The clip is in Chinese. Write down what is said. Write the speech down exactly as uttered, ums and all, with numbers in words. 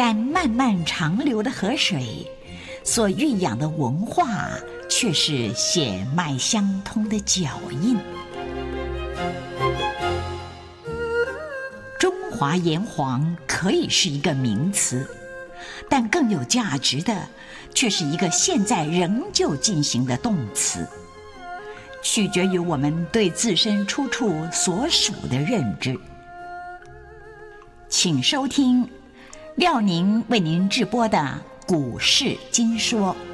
但漫漫长流的河水所蕴养的文化却是血脉相通的脚印。中华炎黄可以是一个名词，但更有价值的却是一个现在仍旧进行的动词，取决于我们对自身出处所属的认知。请收听廖宁为您直播的《古事今说》。